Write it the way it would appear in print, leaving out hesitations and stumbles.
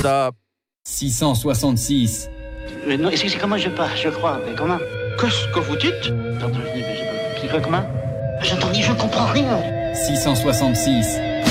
Stop. 666. Non, c'est comment je pars, je crois, mais comment? Qu'est-ce que vous dites? Pardon, je dis, mais j'ai pas... C'est quoi, comment? J'entends dire, je comprends rien. 666.